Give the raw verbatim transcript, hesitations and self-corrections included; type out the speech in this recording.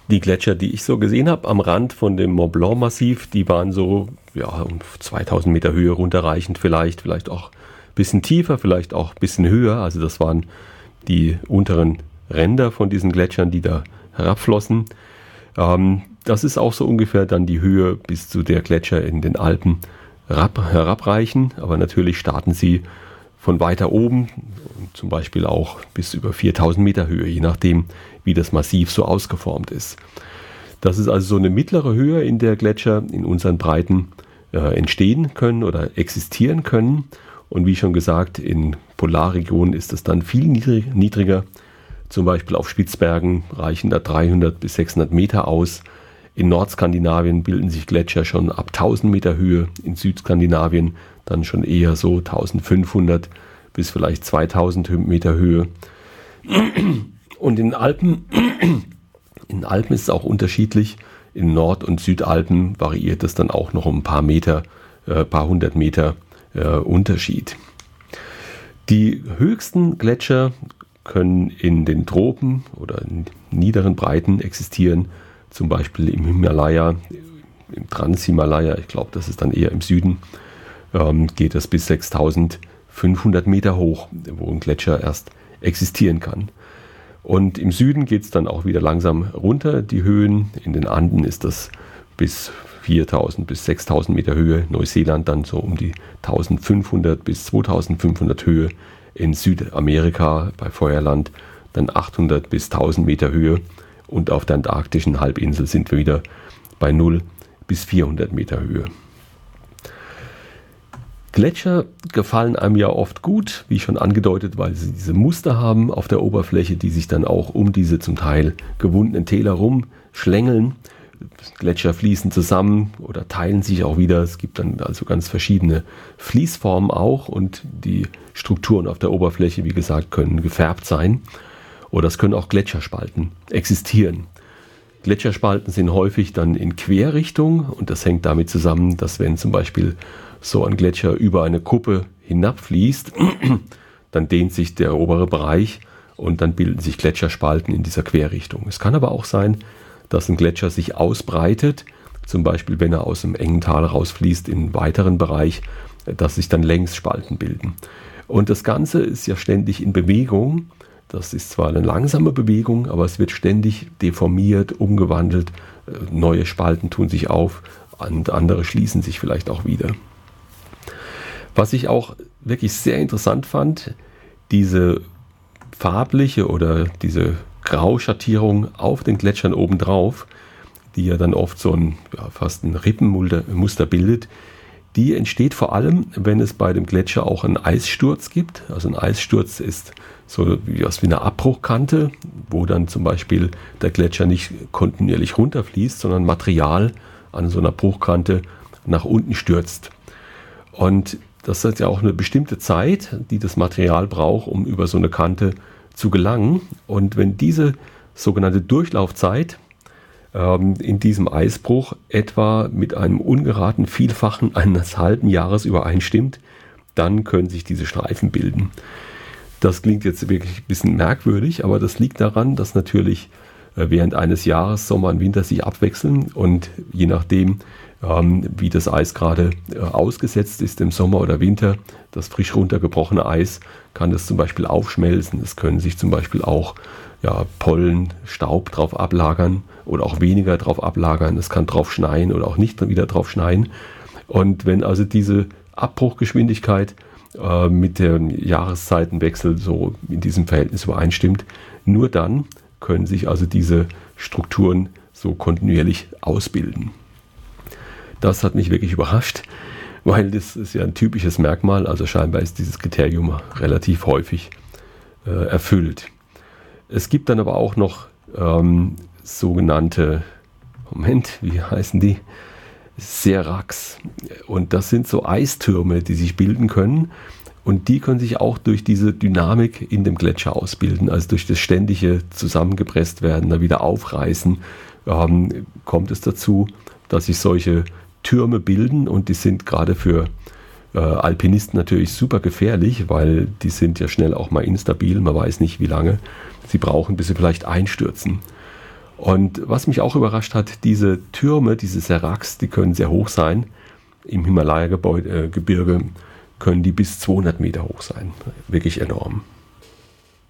Die Gletscher, die ich so gesehen habe am Rand von dem Mont Blanc Massiv, die waren so ja, um zweitausend Meter Höhe runterreichend vielleicht, vielleicht auch ein bisschen tiefer, vielleicht auch ein bisschen höher. Also das waren die unteren Ränder von diesen Gletschern, die da herabflossen. Ähm, das ist auch so ungefähr dann die Höhe, bis zu der Gletscher in den Alpen herab, herabreichen. Aber natürlich starten sie von weiter oben, zum Beispiel auch bis über viertausend Meter Höhe, je nachdem, wie das Massiv so ausgeformt ist. Das ist also so eine mittlere Höhe, in der Gletscher in unseren Breiten äh, entstehen können oder existieren können. Und wie schon gesagt, in Polarregionen ist es dann viel niedrig, niedriger. Zum Beispiel auf Spitzbergen reichen da dreihundert bis sechshundert Meter aus. In Nordskandinavien bilden sich Gletscher schon ab tausend Meter Höhe, in Südskandinavien dann schon eher so eintausendfünfhundert bis vielleicht zweitausend Meter Höhe. Und in den Alpen, in den Alpen ist es auch unterschiedlich. In Nord- und Südalpen variiert es dann auch noch um ein paar Meter, äh, paar hundert Meter äh, Unterschied. Die höchsten Gletscher können in den Tropen oder in niederen Breiten existieren, zum Beispiel im Himalaya, im Transhimalaya, ich glaube, das ist dann eher im Süden, ähm, geht es bis sechstausendfünfhundert Meter hoch, wo ein Gletscher erst existieren kann. Und im Süden geht es dann auch wieder langsam runter, die Höhen. In den Anden ist das bis viertausend bis sechstausend Meter Höhe, Neuseeland dann so um die eintausendfünfhundert bis zweitausendfünfhundert Höhe, in Südamerika bei Feuerland dann achthundert bis tausend Meter Höhe und auf der antarktischen Halbinsel sind wir wieder bei null bis vierhundert Meter Höhe. Gletscher gefallen einem ja oft gut, wie schon angedeutet, weil sie diese Muster haben auf der Oberfläche, die sich dann auch um diese zum Teil gewundenen Täler rumschlängeln. Gletscher fließen zusammen oder teilen sich auch wieder. Es gibt dann also ganz verschiedene Fließformen auch und die Strukturen auf der Oberfläche, wie gesagt, können gefärbt sein. Oder es können auch Gletscherspalten existieren. Gletscherspalten sind häufig dann in Querrichtung und das hängt damit zusammen, dass wenn zum Beispiel so ein Gletscher über eine Kuppe hinabfließt, dann dehnt sich der obere Bereich und dann bilden sich Gletscherspalten in dieser Querrichtung. Es kann aber auch sein, dass ein Gletscher sich ausbreitet, zum Beispiel wenn er aus einem engen Tal rausfließt in einen weiteren Bereich, dass sich dann Längsspalten bilden. Und das Ganze ist ja ständig in Bewegung. Das ist zwar eine langsame Bewegung, aber es wird ständig deformiert, umgewandelt. Neue Spalten tun sich auf und andere schließen sich vielleicht auch wieder. Was ich auch wirklich sehr interessant fand, diese farbliche oder diese Grauschattierung auf den Gletschern obendrauf, die ja dann oft so ein ja, fast ein Rippenmuster bildet, die entsteht vor allem, wenn es bei dem Gletscher auch einen Eissturz gibt. Also ein Eissturz ist so wie, wie eine Abbruchkante, wo dann zum Beispiel der Gletscher nicht kontinuierlich runterfließt, sondern Material an so einer Bruchkante nach unten stürzt. Und das hat ja auch eine bestimmte Zeit, die das Material braucht, um über so eine Kante zu gelangen. Und wenn diese sogenannte Durchlaufzeit ähm, in diesem Eisbruch etwa mit einem ungeraden Vielfachen eines halben Jahres übereinstimmt, dann können sich diese Streifen bilden. Das klingt jetzt wirklich ein bisschen merkwürdig, aber das liegt daran, dass natürlich äh, während eines Jahres Sommer und Winter sich abwechseln und je nachdem, ähm, wie das Eis gerade äh, ausgesetzt ist im Sommer oder Winter, das frisch runtergebrochene Eis, kann das zum Beispiel aufschmelzen. Es können sich zum Beispiel auch ja, Pollen, Staub drauf ablagern oder auch weniger drauf ablagern. Es kann drauf schneien oder auch nicht wieder drauf schneien. Und wenn also diese Abbruchgeschwindigkeit äh, mit dem Jahreszeitenwechsel so in diesem Verhältnis übereinstimmt, nur dann können sich also diese Strukturen so kontinuierlich ausbilden. Das hat mich wirklich überrascht, weil das ist ja ein typisches Merkmal, also scheinbar ist dieses Kriterium relativ häufig äh, erfüllt. Es gibt dann aber auch noch ähm, sogenannte, Moment, wie heißen die? Seracs. Und das sind so Eistürme, die sich bilden können. Und die können sich auch durch diese Dynamik in dem Gletscher ausbilden, also durch das ständige Zusammengepresst werden, da wieder aufreißen, ähm, kommt es dazu, dass sich solche Türme bilden und die sind gerade für äh, Alpinisten natürlich super gefährlich, weil die sind ja schnell auch mal instabil, man weiß nicht wie lange sie brauchen, bis sie vielleicht einstürzen. Und was mich auch überrascht hat, diese Türme, diese Seraks, die können sehr hoch sein. Im Himalaya-Gebirge können die bis zweihundert Meter hoch sein. Wirklich enorm.